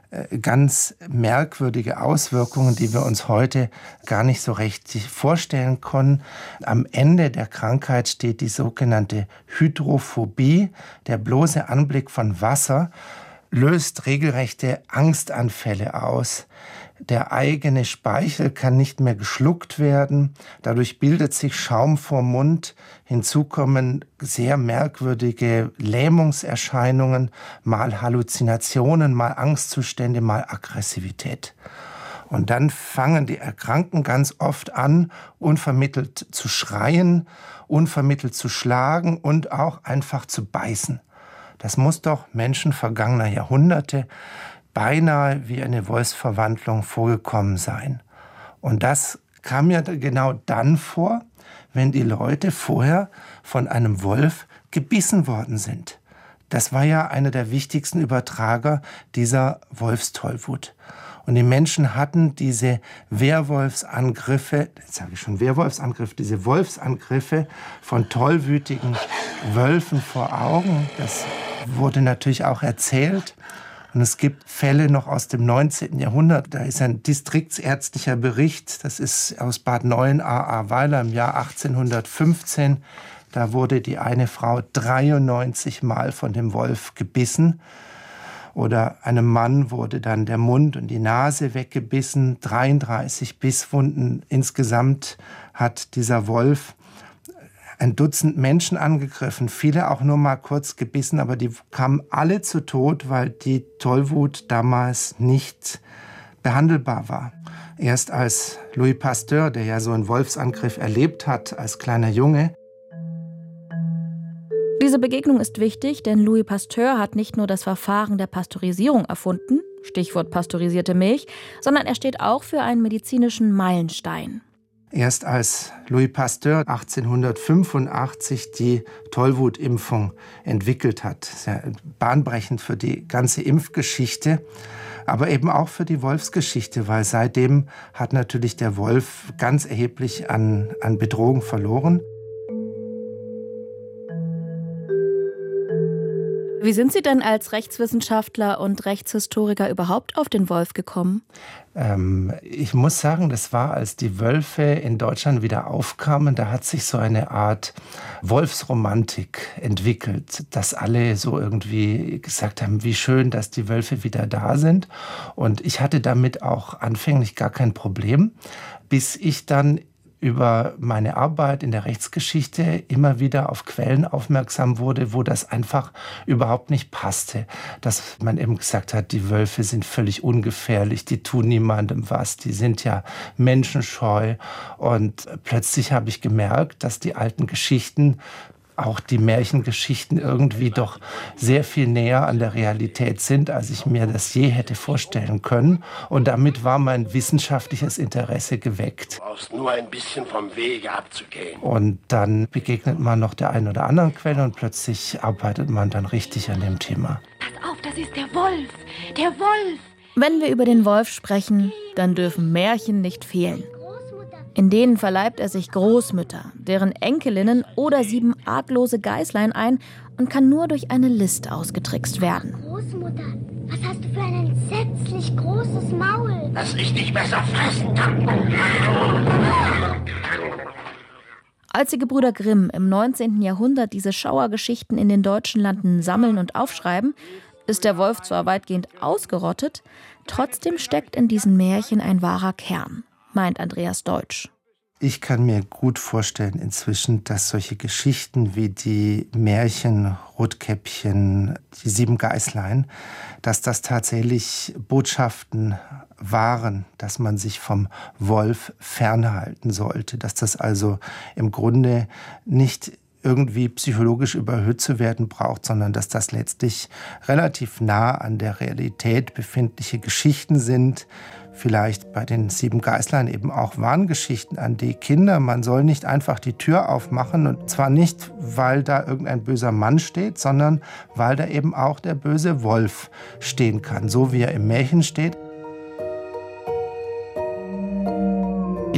ganz merkwürdige Auswirkungen, die wir uns heute gar nicht so recht vorstellen können. Am Ende der Krankheit steht die sogenannte Hydrophobie. Der bloße Anblick von Wasser löst regelrechte Angstanfälle aus. Der eigene Speichel kann nicht mehr geschluckt werden. Dadurch bildet sich Schaum vorm Mund. Hinzu kommen sehr merkwürdige Lähmungserscheinungen, mal Halluzinationen, mal Angstzustände, mal Aggressivität. Und dann fangen die Erkrankten ganz oft an, unvermittelt zu schreien, unvermittelt zu schlagen und auch einfach zu beißen. Das muss doch Menschen vergangener Jahrhunderte beinahe wie eine Wolfsverwandlung vorgekommen sein. Und das kam ja genau dann vor, wenn die Leute vorher von einem Wolf gebissen worden sind. Das war ja einer der wichtigsten Übertrager dieser Wolfstollwut. Und die Menschen hatten diese Werwolfsangriffe, jetzt sage ich schon Werwolfsangriffe, diese Wolfsangriffe von tollwütigen Wölfen vor Augen. Das wurde natürlich auch erzählt. Und es gibt Fälle noch aus dem 19. Jahrhundert. Da ist ein distriktsärztlicher Bericht, das ist aus Bad Neuenahr-Ahrweiler im Jahr 1815. Da wurde die eine Frau 93 Mal von dem Wolf gebissen. Oder einem Mann wurde dann der Mund und die Nase weggebissen. 33 Bisswunden. Insgesamt hat dieser Wolf ein Dutzend Menschen angegriffen, viele auch nur mal kurz gebissen, aber die kamen alle zu Tod, weil die Tollwut damals nicht behandelbar war. Erst als Louis Pasteur, der ja so einen Wolfsangriff erlebt hat als kleiner Junge. Diese Begegnung ist wichtig, denn Louis Pasteur hat nicht nur das Verfahren der Pasteurisierung erfunden, Stichwort pasteurisierte Milch, sondern er steht auch für einen medizinischen Meilenstein. Erst als Louis Pasteur 1885 die Tollwutimpfung entwickelt hat. Sehr bahnbrechend für die ganze Impfgeschichte, aber eben auch für die Wolfsgeschichte, weil seitdem hat natürlich der Wolf ganz erheblich an Bedrohung verloren. Wie sind Sie denn als Rechtswissenschaftler und Rechtshistoriker überhaupt auf den Wolf gekommen? Ich muss sagen, das war, als die Wölfe in Deutschland wieder aufkamen, da hat sich so eine Art Wolfsromantik entwickelt, dass alle so irgendwie gesagt haben, wie schön, dass die Wölfe wieder da sind. Und ich hatte damit auch anfänglich gar kein Problem, bis ich dann über meine Arbeit in der Rechtsgeschichte immer wieder auf Quellen aufmerksam wurde, wo das einfach überhaupt nicht passte. Dass man eben gesagt hat, die Wölfe sind völlig ungefährlich, die tun niemandem was, die sind ja menschenscheu. Und plötzlich habe ich gemerkt, dass die alten Geschichten, auch die Märchengeschichten, irgendwie doch sehr viel näher an der Realität sind, als ich mir das je hätte vorstellen können. Und damit war mein wissenschaftliches Interesse geweckt. Du brauchst nur ein bisschen vom Wege abzugehen. Und dann begegnet man noch der einen oder anderen Quelle und plötzlich arbeitet man dann richtig an dem Thema. Pass auf, das ist der Wolf! Der Wolf! Wenn wir über den Wolf sprechen, dann dürfen Märchen nicht fehlen. In denen verleibt er sich Großmütter, deren Enkelinnen oder 7 arglose Geißlein ein und kann nur durch eine List ausgetrickst werden. Großmutter, was hast du für ein entsetzlich großes Maul? Dass ich dich besser fressen kann. Als die Gebrüder Grimm im 19. Jahrhundert diese Schauergeschichten in den deutschen Landen sammeln und aufschreiben, ist der Wolf zwar weitgehend ausgerottet, trotzdem steckt in diesen Märchen ein wahrer Kern, meint Andreas Deutsch. Ich kann mir gut vorstellen inzwischen, dass solche Geschichten wie die Märchen, Rotkäppchen, die 7 Geißlein, dass das tatsächlich Botschaften waren, dass man sich vom Wolf fernhalten sollte, dass das also im Grunde nicht irgendwie psychologisch überhöht zu werden braucht, sondern dass das letztlich relativ nah an der Realität befindliche Geschichten sind. Vielleicht bei den 7 Geißlein eben auch Warngeschichten an die Kinder. Man soll nicht einfach die Tür aufmachen, und zwar nicht, weil da irgendein böser Mann steht, sondern weil da eben auch der böse Wolf stehen kann, so wie er im Märchen steht.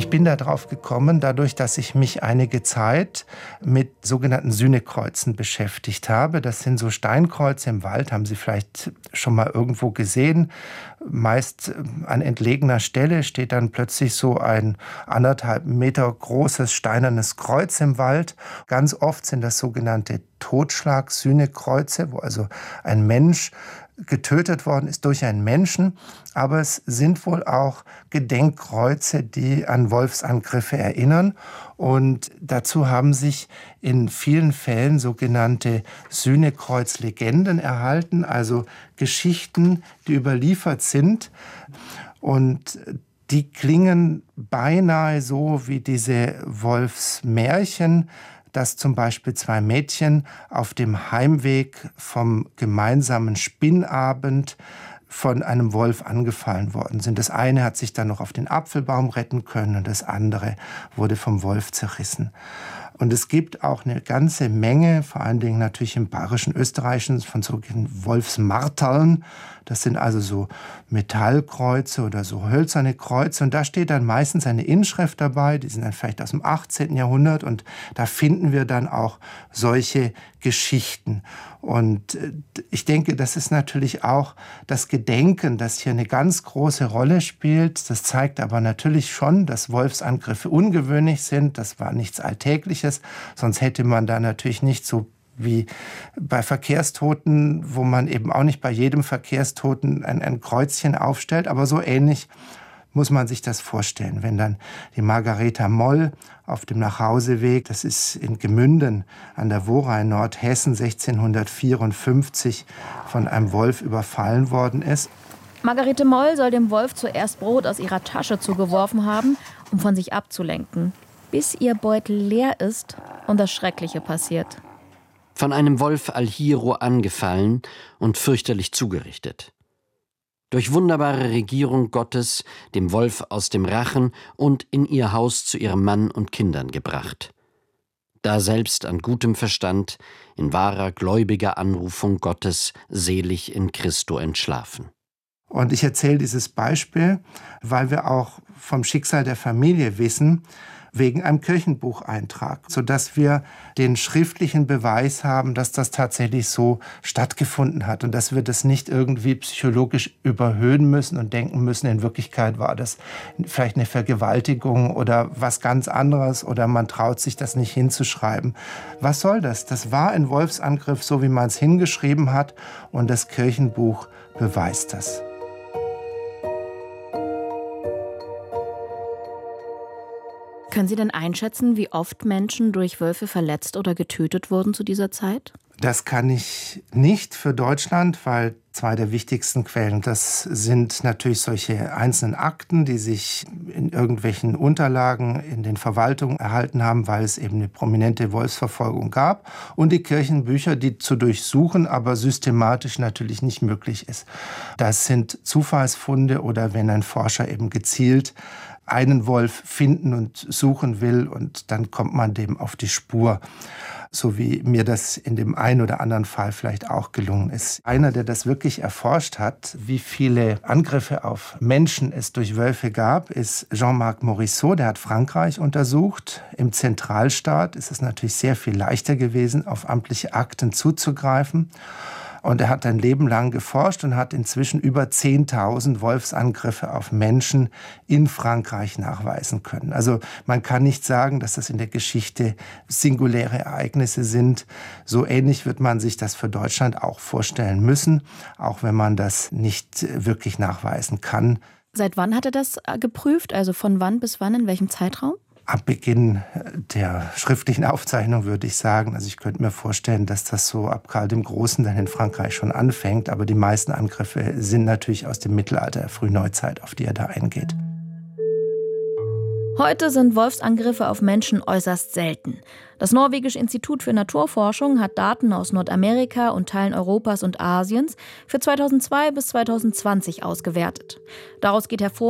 Ich bin darauf gekommen, dadurch, dass ich mich einige Zeit mit sogenannten Sühnekreuzen beschäftigt habe. Das sind so Steinkreuze im Wald, haben Sie vielleicht schon mal irgendwo gesehen. Meist an entlegener Stelle steht dann plötzlich so ein 1,5 Meter großes steinernes Kreuz im Wald. Ganz oft sind das sogenannte Totschlag-Sühnekreuze, wo also ein Mensch getötet worden ist durch einen Menschen. Aber es sind wohl auch Gedenkkreuze, die an Wolfsangriffe erinnern. Und dazu haben sich in vielen Fällen sogenannte Sühnekreuz-Legenden erhalten, also Geschichten, die überliefert sind. Und die klingen beinahe so wie diese Wolfsmärchen, dass zum Beispiel 2 Mädchen auf dem Heimweg vom gemeinsamen Spinnabend von einem Wolf angefallen worden sind. Das eine hat sich dann noch auf den Apfelbaum retten können und das andere wurde vom Wolf zerrissen. Und es gibt auch eine ganze Menge, vor allen Dingen natürlich im bayerischen Österreichischen, von sogenannten Wolfsmarterln. Das sind also so Metallkreuze oder so hölzerne Kreuze. Und da steht dann meistens eine Inschrift dabei, die sind dann vielleicht aus dem 18. Jahrhundert. Und da finden wir dann auch solche Geschichten. Und ich denke, das ist natürlich auch das Gedenken, das hier eine ganz große Rolle spielt. Das zeigt aber natürlich schon, dass Wolfsangriffe ungewöhnlich sind. Das war nichts Alltägliches. Sonst hätte man da natürlich nicht so wie bei Verkehrstoten, wo man eben auch nicht bei jedem Verkehrstoten ein Kreuzchen aufstellt. Aber so ähnlich muss man sich das vorstellen. Wenn dann die Margareta Moll auf dem Nachhauseweg, das ist in Gemünden an der Wohra in Nordhessen 1654 von einem Wolf überfallen worden ist. Margarete Moll soll dem Wolf zuerst Brot aus ihrer Tasche zugeworfen haben, um von sich abzulenken, bis ihr Beutel leer ist und das Schreckliche passiert. Von einem Wolf Alhiro angefallen und fürchterlich zugerichtet. Durch wunderbare Regierung Gottes dem Wolf aus dem Rachen und in ihr Haus zu ihrem Mann und Kindern gebracht. Da selbst an gutem Verstand, in wahrer gläubiger Anrufung Gottes, selig in Christo entschlafen. Und ich erzähle dieses Beispiel, weil wir auch vom Schicksal der Familie wissen, wegen einem Kirchenbucheintrag, sodass wir den schriftlichen Beweis haben, dass das tatsächlich so stattgefunden hat und dass wir das nicht irgendwie psychologisch überhöhen müssen und denken müssen, in Wirklichkeit war das vielleicht eine Vergewaltigung oder was ganz anderes oder man traut sich das nicht hinzuschreiben. Was soll das? Das war ein Wolfsangriff, so wie man es hingeschrieben hat und das Kirchenbuch beweist das. Können Sie denn einschätzen, wie oft Menschen durch Wölfe verletzt oder getötet wurden zu dieser Zeit? Das kann ich nicht für Deutschland, weil 2 der wichtigsten Quellen, das sind natürlich solche einzelnen Akten, die sich in irgendwelchen Unterlagen in den Verwaltungen erhalten haben, weil es eben eine prominente Wolfsverfolgung gab. Und die Kirchenbücher, die zu durchsuchen, aber systematisch natürlich nicht möglich ist. Das sind Zufallsfunde oder wenn ein Forscher eben gezielt einen Wolf finden und suchen will und dann kommt man dem auf die Spur. So wie mir das in dem einen oder anderen Fall vielleicht auch gelungen ist. Einer, der das wirklich erforscht hat, wie viele Angriffe auf Menschen es durch Wölfe gab, ist Jean-Marc Morisseau. Der hat Frankreich untersucht. Im Zentralstaat ist es natürlich sehr viel leichter gewesen, auf amtliche Akten zuzugreifen. Und er hat ein Leben lang geforscht und hat inzwischen über 10.000 Wolfsangriffe auf Menschen in Frankreich nachweisen können. Also man kann nicht sagen, dass das in der Geschichte singuläre Ereignisse sind. So ähnlich wird man sich das für Deutschland auch vorstellen müssen, auch wenn man das nicht wirklich nachweisen kann. Seit wann hat er das geprüft? Also von wann bis wann, in welchem Zeitraum? Ab Beginn der schriftlichen Aufzeichnung würde ich sagen, also ich könnte mir vorstellen, dass das so ab Karl dem Großen dann in Frankreich schon anfängt, aber die meisten Angriffe sind natürlich aus dem Mittelalter, der Frühneuzeit, auf die er da eingeht. Heute sind Wolfsangriffe auf Menschen äußerst selten. Das Norwegische Institut für Naturforschung hat Daten aus Nordamerika und Teilen Europas und Asiens für 2002 bis 2020 ausgewertet. Daraus geht hervor,